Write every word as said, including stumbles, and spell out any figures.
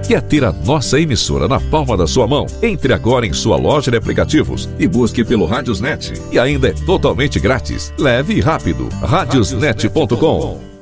Quer ter a nossa emissora na palma da sua mão? Entre agora em sua loja de aplicativos e busque pelo Radiosnet. E ainda é totalmente grátis. Leve e rápido. radiosnet ponto com.